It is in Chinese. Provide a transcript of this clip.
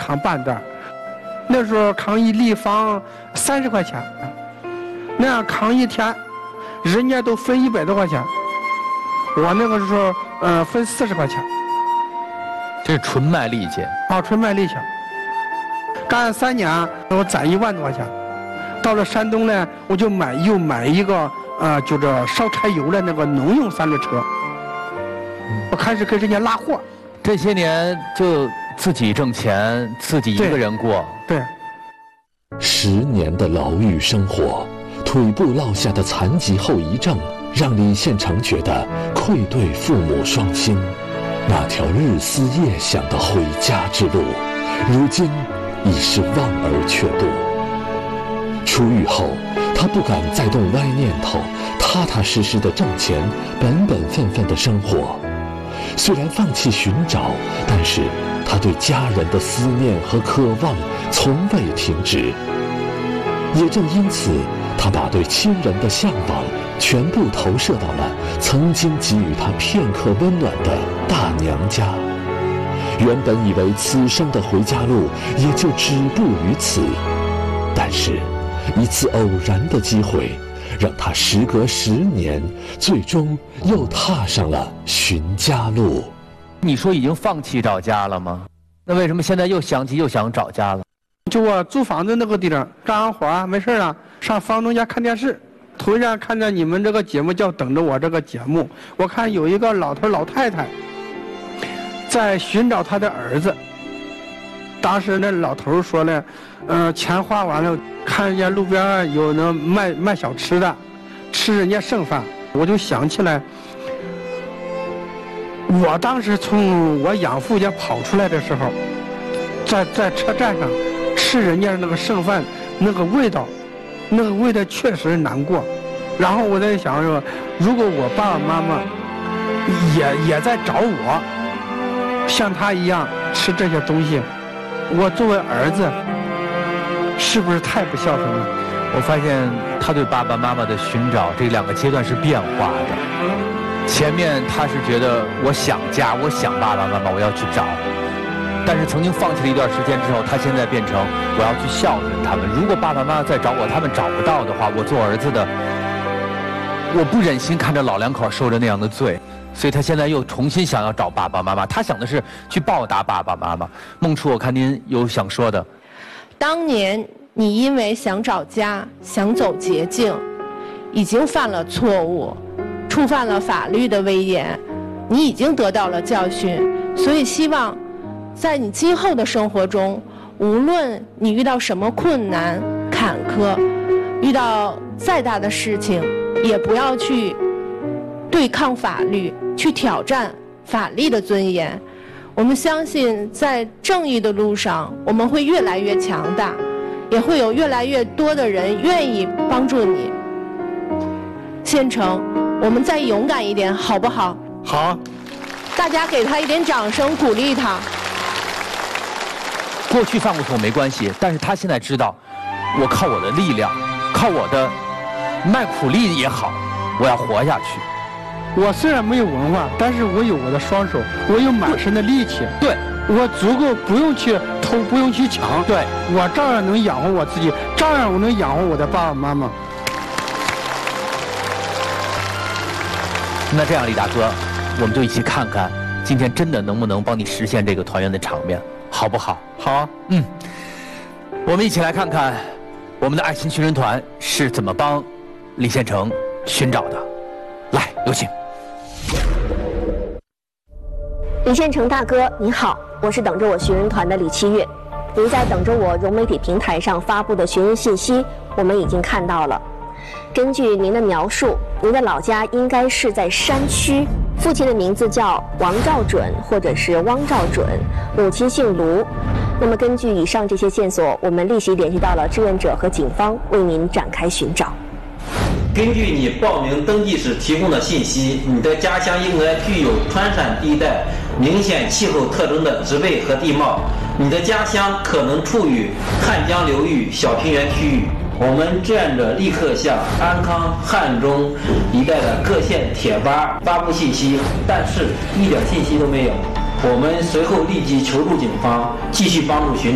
扛半袋，那时候扛一立方30块钱，那样扛一天，人家都分100多块钱，我那个时候分40块钱。 这是纯卖力气啊，纯卖力气。干3年，我攒1万多块钱。到了山东呢，我就又买一个就是烧柴油的那个农用3轮车。我开始给人家拉货。 这些年就自己挣钱，自己一个人过。 对。 10年的牢狱生活，腿部落下的残疾后遗症，让李献成觉得愧对父母双亲。那条日思夜想的回家之路，如今已是望而却步。出狱后，他不敢再动歪念头，踏踏实实的挣钱，本本分分的生活。虽然放弃寻找，但是他对家人的思念和渴望从未停止。也正因此，他把对亲人的向往全部投射到了曾经给予他片刻温暖的大娘家。原本以为此生的回家路也就止步于此，但是一次偶然的机会，让他时隔10年，最终又踏上了寻家路。 你说已经放弃找家了吗？那为什么现在又想起又想找家了？ 就我租房子那个地方，干完活没事了，上房东家看电视，突然看见你们这个节目叫等着我这个节目，我看有一个老头老太太在寻找他的儿子。当时那老头说呢，钱花完了，看人家路边有那卖小吃的，吃人家剩饭，我就想起来，我当时从我养父家跑出来的时候，在车站上吃人家那个剩饭，那个味道确实难过。然后我在想说，如果我爸爸妈妈也在找我，像他一样吃这些东西，我作为儿子是不是太不孝顺了？ 我发现他对爸爸妈妈的寻找这2个阶段是变化的。前面他是觉得我想家，我想爸爸妈妈，我要去找。但是曾经放弃了一段时间之后，他现在变成我要去孝顺他们。如果爸爸妈妈再找我，他们找不到的话，我做儿子的，我不忍心看着老两口受着那样的罪，所以他现在又重新想要找爸爸妈妈。他想的是去报答爸爸妈妈。孟初，我看您有想说的。 当年你因为想找家，想走捷径，已经犯了错误，触犯了法律的威严，你已经得到了教训，所以希望在你今后的生活中，无论你遇到什么困难坎坷，遇到再大的事情，也不要去对抗法律，去挑战法律的尊严。我们相信在正义的路上，我们会越来越强大，也会有越来越多的人愿意帮助你。献成，我们再勇敢一点，好不好？ 好。 大家给他一点掌声，鼓励他。 过去犯过错没关系，但是他现在知道，我靠我的力量，靠我的卖苦力也好，我要活下去。 我虽然没有文化，但是我有我的双手，我有满身的力气。 对， 我足够不用去偷，不用去抢。 对， 我照样能养活我自己，照样我能养活我的爸爸妈妈。 那这样，李大哥，我们就一起看看，今天真的能不能帮你实现这个团圆的场面，好不好？ 好。 我们一起来看看我们的爱心寻人团是怎么帮李献成寻找的。来，有请。 李献成大哥你好，我是等着我寻人团的李七月。您在等着我融媒体平台上发布的寻人信息，我们已经看到了。根据您的描述，您的老家应该是在山区，父亲的名字叫王兆准或者是汪兆准，母亲姓卢。那么根据以上这些线索，我们立即联系到了志愿者和警方，为您展开寻找。 根据你报名登记时提供的信息，你的家乡应该具有川陕地带明显气候特征的植被和地貌，你的家乡可能处于汉江流域小平原区域。我们志愿者立刻向安康、汉中一带的各县贴吧发布信息，但是一点信息都没有。我们随后立即求助警方，继续帮助寻找。